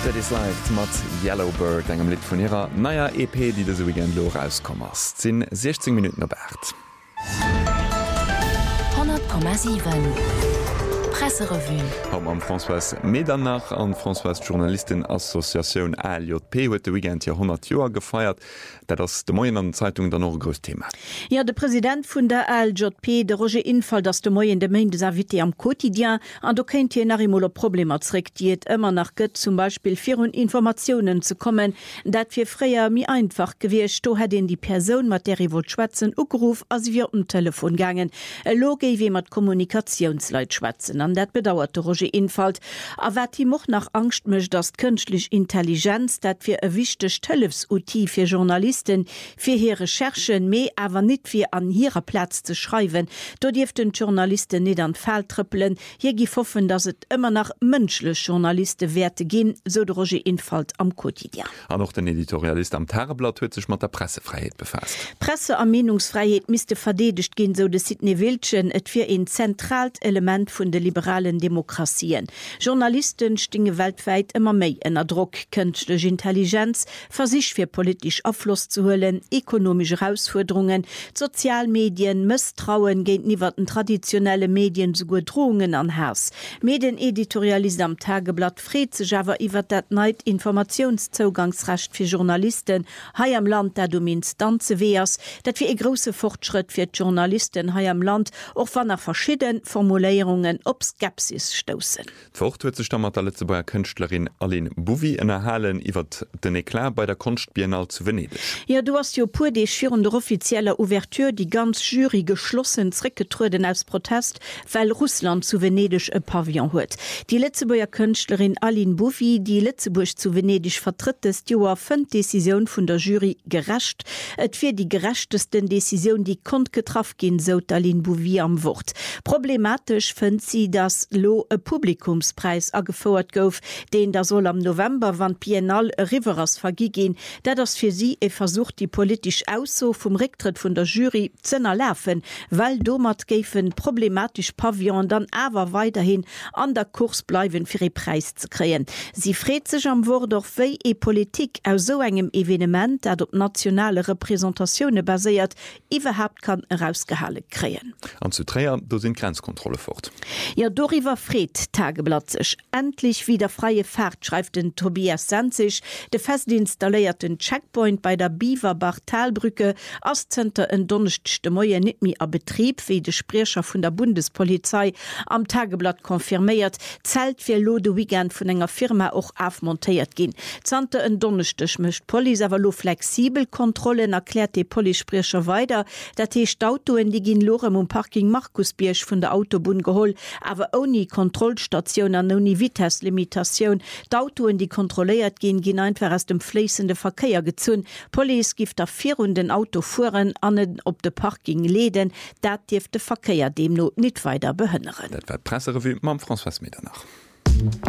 is Life mat Yellowbird engem Lit vun ihrer naier EP, die de Weekend lo rauskommers. Sinn 16 Minuten opert. 100,7 Presserevu. Am am François Medernach an François Journalistenassoziatioun ALJP huet de Weekend ja 100 Joer gefeiert, dat ass de Moien an Zeitung dann noch grös Thema. Ja, de Präsident vun der ALJP, de Roger Infall, dats de Moien de Main des Invité am Quotidien an do kenint hi narimoler Probleme zrégt ëmmer nach gëtt zum Beispiel fir hun Informationoen ze kommen, dat fir fréier mi einfach gewircht, do hat den die Person mat der iwwer schwätzen ugeruf as wir Telefon gangen. Logei wie mat Kommunikationsleit schwätzen. An dat bedauerte Roger Infalt, a wat hi moch nach Angst mech dat künstlich Intelligenz, dat fir e wichtech Tëllefsuti fir Journalisten fir hier Recherchen méi awer net fir an hireer Platz ze schreiben. Do dieft den Journalisten net an Fall trëppeln, hier gi hoffen, dats et immer nach mënschlech Journaliste werte ginn, so de Roger Infalt am Quotidien. An noch den Editorialist am Tageblatt huet sech mat der Pressefreiheit befasst. Presse- an Meinungsfreiheit miste verdedigt gin, so de Sidney Wildchen, et fir een zentralt Element vun de liberalen Demokratien. Journalisten stinge weltweit immer méi ennner Druck, künstlich Intelligenz, versicht fir politisch Aufschluss zu höllen, ökonomische Herausforderungen, Sozialmedien, Misstrauen gegen niwerden traditionelle Medien sogar Drohungen an Hers. Medieneditorialist am Tageblatt freut sich aber iwwer dat neid Informationszugangsrecht für Journalisten hai am Land der Instanze wehrs, dat wir e große Fortschritt für Journalisten hai am Land auch van nach verschiedenen Formulierungen op Skepsis stoßen. D'Fort huet sech mat der Letzebauer Künstlerin Aline Bouvi ënnerhalen iwwer den Eklat bei der Kunstbiennale zu Venedig. Ja, du hast jo pur de schürende offizielle Ouverture die ganz Jury geschlossen zurückgetruden als Protest, weil Russland zu Venedig e Pavillon huet. Die Letzebauer Künstlerin Aline Bouvi, die Letzeburg zu Venedig vertritt, ist Joa 5 Decision vun der Jury gerecht. Et fir die gerechtesten Decision, die kont getraf gin, so Aline Bouvi am Wort. Problematisch fand sie, dass lo e Publikumspreis agefordert gouf, den da soll am November wann Biennale Riveras vergigin, da das für sie versucht, die politisch Ausso vom Rücktritt von der Jury zu erlaufen, weil domat gefen problematisch Pavillon dann aber weiterhin an der Kurs bleiben für den Preis zu kreen. Sie freut sich am Wort doch wie Politik aus so engem Evenement, dat op nationale Repräsentationen basiert, überhaupt kann herausgehalten kreen. An zu Träer, da sind Grenzkontrolle fort. Ja, Doriver Fred, Tageblatt sich. Endlich wieder freie Fahrt, schreibt den Tobias Sanzig. Der fest installierten Checkpoint bei der Biverbach-Talbrücke als Center in Donnerstag Moie nicht mehr a Betrieb, wie der Sprecher von der Bundespolizei am Tageblatt konfirmiert, zählt für Lode Weekend von einer Firma auch aufmontiert gehen. Center in Donnerstag möchte Police aber lo flexibel Kontrollen, erklärt die Polizeisprecher weiter, dass die Autoen, die gehen Lorem und Parking Markusbiersch von der Autobahn geholt, aber ohne Kontrollstationen, ohne Vitesslimitation. Die Autoen, die kontrolliert gehen, gehen einfach aus dem fließenden Verkehr gezogen. Police gibt dafür und den Auto fuhren an ob de Parking läden, das dürfte Verkehr dem noch nicht weiter behindern. Das war Presserevue mit François Medernach.